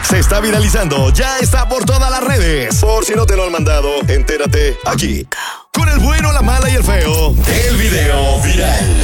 se está viralizando, ya está por todas las redes. Por si no te lo han mandado, entérate aquí. Con el bueno, la mala y el feo, el video viral.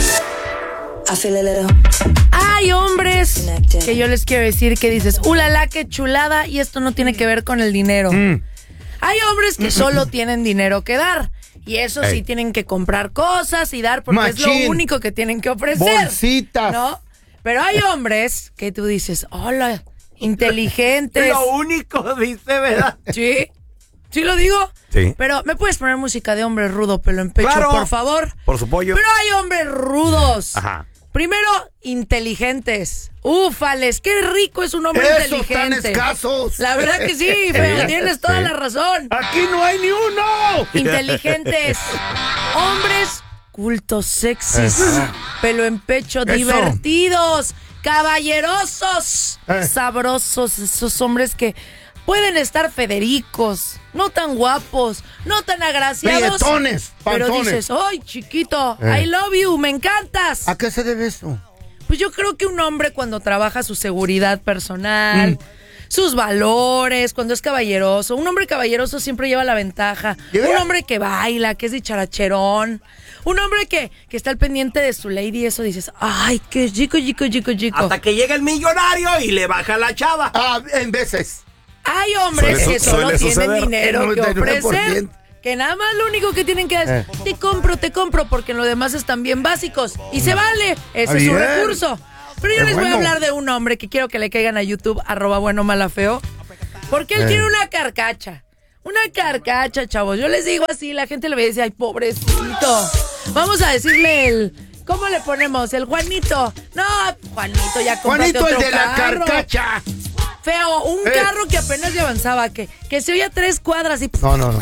Hay hombres que yo les quiero decir que dices, ulala, qué chulada, y esto no tiene que ver con el dinero. Hay hombres que solo tienen dinero que dar. Y eso sí tienen que comprar cosas y dar porque es lo único que tienen que ofrecer. Bolsitas. ¿No? Pero hay hombres que tú dices, hola, inteligentes. Lo único, dice, ¿verdad? Sí. ¿Sí lo digo? Sí. Pero, ¿me puedes poner música de hombre rudo, pelo en pecho, Claro. por favor? Por su pollo. Pero hay hombres rudos. Ajá. Primero, inteligentes. Ufales, qué rico es un hombre Esos inteligente. tan escasos. La verdad que sí, pero tienes toda la razón. Aquí no hay ni uno. Inteligentes. Hombres cultos, sexys, pelo en pecho, divertidos, caballerosos, sabrosos. Esos hombres que pueden estar federicos, no tan guapos, no tan agraciados. Prietones, pero panzones. dices, ¡ay, chiquito! I love you, me encantas. ¿A qué se debe eso? Pues yo creo que un hombre cuando trabaja su seguridad personal, sus valores, cuando es caballeroso, un hombre caballeroso siempre lleva la ventaja. Un hombre que baila, que es dicharachero, un hombre que está al pendiente de su lady, eso dices, ay, qué chico. Hasta que llega el millonario y le baja la chava. En veces. Hay hombres que solo tienen dinero que El 99%. ofrecer. Que nada más lo único que tienen que decir, te compro, porque en lo demás están bien básicos. Y se vale, ese es su recurso. Pero yo les voy a hablar de un hombre que quiero que le caigan a YouTube, @buenomalafeo, porque él tiene una carcacha. Una carcacha, chavos. Yo les digo así, la gente le ve y dice, ay, pobrecito. Vamos a decirle ¿cómo le ponemos? El Juanito. No, Juanito, ya cómprate Juanito, el otro de la carro. carcacha. Feo, un carro que apenas le avanzaba, que se oía 3 cuadras y... No.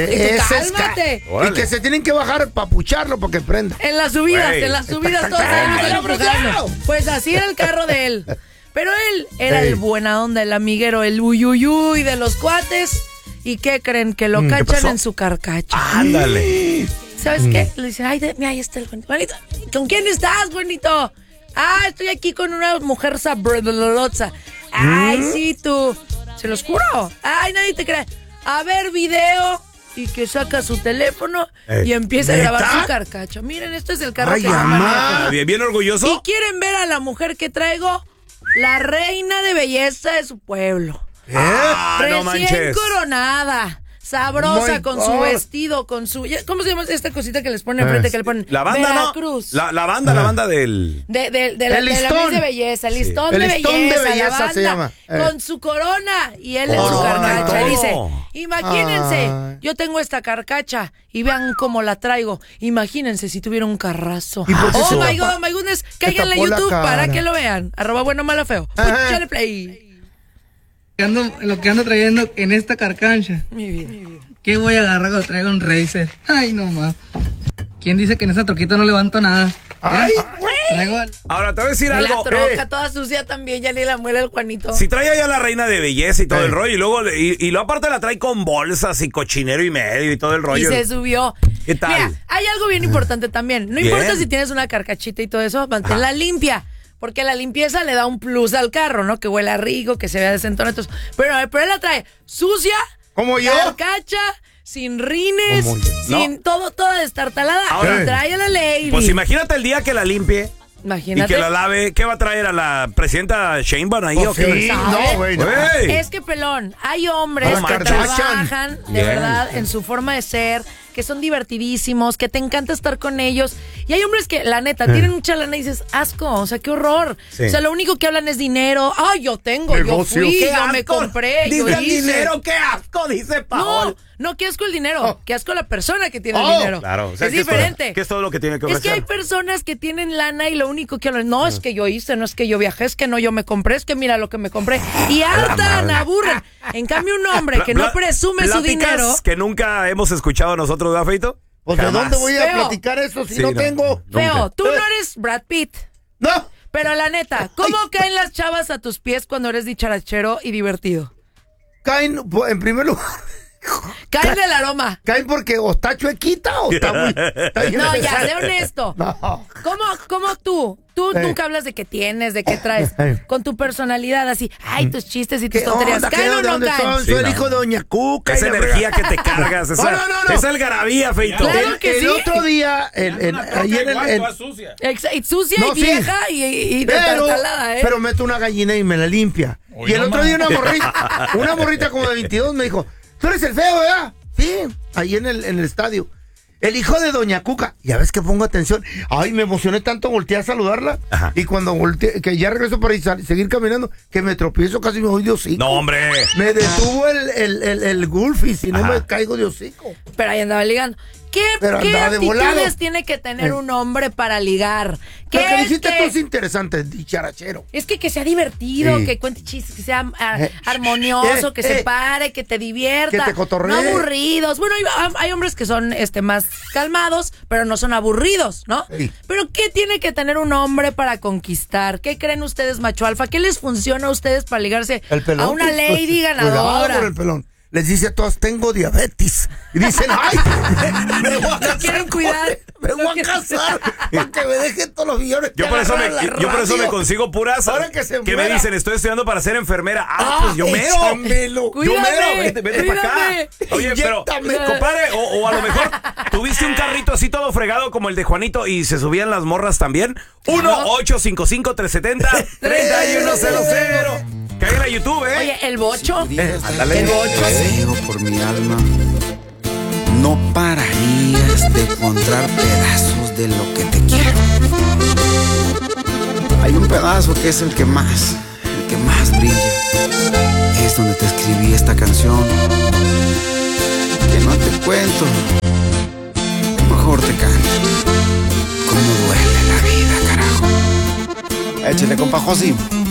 Cálmate. Y que se tienen que bajar para pucharlo porque prenda. En las subidas, todos ahí están empujando. Pues así era el carro de él. Pero él era el buena onda, el amiguero, el uyuyuy de los cuates. ¿Y qué creen? Que lo cachan en su carcacha. Ándale. ¿Sabes qué? Le dicen, ay, mira, ahí está el Juanito. Juanito, ¿con quién estás, Juanito? Ah, estoy aquí con una mujer sabrosa. Ay, sí, tú. Se los juro. Ay, nadie te cree. A ver, video. Y que saca su teléfono y empieza a grabar su carcacha. Miren, esto es el carro que yo manejo. Bien orgulloso. ¿Y quieren ver a la mujer que traigo? La reina de belleza de su pueblo. No Recién manches. coronada. Sabrosa, con su vestido, con su... ¿Cómo se llama esta cosita que les ponen enfrente? Que le ponen La banda, Veracruz. ¿no? La banda del... De la Miss de belleza, el listón de belleza, la banda, se llama. con su corona y él en su Corona y carcacha. todo. Y dice, imagínense, yo tengo esta carcacha y vean cómo la traigo. Imagínense si tuviera un carrazo. Oh my goodness, cáiganle a tapó la YouTube cara. para que lo vean. @buenomalafeo. Échale play. Lo que ando trayendo en esta carcancha. Mi vida. ¿Qué voy a agarrar cuando traigo un Racer? Ay, no más. ¿Quién dice que en esa troquita no levanto nada? Ay, Traigo Ahora te voy a decir La algo. troca toda sucia también, ya ni la muela el Juanito. Si trae allá la reina de belleza y todo el rollo, y luego y luego aparte la trae con bolsas y cochinero y medio y todo el Y rollo. se subió. ¿Qué tal? Mira, hay algo bien importante también. No Bien. importa si tienes una carcachita y todo eso, manténla limpia. Porque la limpieza le da un plus al carro, ¿no? Que huela rico, que se vea desentonado. Pero él la trae sucia, ¿Como yo? carcacha, sin rines, sin toda destartalada. Ahora, y trae a la lady. Pues imagínate el día que la limpie Imagínate. y que la lave. ¿Qué va a traer a la presidenta Sheinbaum ahí? ¿O qué? Sí, no, güey. no. Güey. Es que, pelón, hay hombres Las que Kardashian. trabajan de Bien. verdad en su forma de ser, que son divertidísimos, que te encanta estar con ellos. Y hay hombres que, la neta, tienen mucha lana y dices, asco, o sea, qué horror. Sí. O sea, lo único que hablan es dinero. Ay, yo tengo, Negocio. yo fui, ¡Qué yo me asco! compré, yo Dice el hice. dinero, qué asco, dice Paul. No, qué asco el dinero, qué asco la persona que tiene el dinero. Claro, o sea, es que diferente. ¿qué es todo lo que tiene que Es ofrecer? que hay personas que tienen lana y lo único que hablan, no, es que yo hice, no es que yo viajé, es que no, yo me compré, es que mira lo que me compré. Y hartan, aburren. En cambio, un hombre que no presume su pláticas dinero. que nunca hemos escuchado nosotros, ¿verdad, Feito? Pues ¿de Jamás. dónde voy a Feo. platicar eso si Sí, no no. tengo? Feo, tú no eres Brad Pitt. No. Pero la neta, ¿cómo caen las chavas a tus pies cuando eres dicharachero y divertido? Caen, en primer lugar, Caen el aroma. Caen porque o está chuequita o está muy... No, ya, sé honesto. No. ¿Cómo tú? Tú nunca hablas de qué tienes, de qué traes. Con tu personalidad así, ay, tus chistes y tus tonterías. ¿Caen o no caen? Soy el hijo de Doña Cuca. Esa energía que te cargas, esa algarabía, Feito. Claro que el otro día, sucia y vieja y destartalada, ¿eh? Pero meto una gallina y me la limpia. Y el otro día una morrita como de 22 me dijo, tú eres el feo, ¿verdad? Sí, ahí en el estadio. El hijo de Doña Cuca. Ya ves que pongo atención. Ay, me emocioné tanto, volteé a saludarla. Ajá. Y cuando volteé, que ya regreso para seguir caminando, que me tropiezo, casi me voy de hocico. No, hombre. Me detuvo el Gulfi, si no me caigo de hocico. Pero ahí andaba ligando. ¿Qué actitudes tiene que tener un hombre para ligar? Lo que dijiste tú es interesante, dicharachero. Es que sea divertido, que cuente chistes, que sea armonioso, que se pare, que te divierta. Que te cotorree. No aburridos. Bueno, hay hombres que son más calmados, pero no son aburridos, ¿no? Sí. Pero ¿qué tiene que tener un hombre para conquistar? ¿Qué creen ustedes, macho alfa? ¿Qué les funciona a ustedes para ligarse a una lady ganadora? Con el pelón. Les dice a todos, tengo diabetes. Y dicen, ay, me voy a casar. ¿Quieren cuidar? Me voy a casar para que me dejen todos los millones. Yo por eso me consigo puras que me dicen, estoy estudiando para ser enfermera. Pues yo mero. Yo mero. Vete para acá. Oye, pero, compadre, o a lo mejor tuviste un carrito así todo fregado como el de Juanito y se subían las morras también. 1-855-370-3100. Caigan a YouTube, Oye, el bocho. El bocho. Deseo por mi alma. No pararías de encontrar pedazos de lo que te quiero. Hay un pedazo que es el que más brilla. Es donde te escribí esta canción. Que no te cuento, mejor te canto. Cómo duele la vida, carajo. Échale, compa José.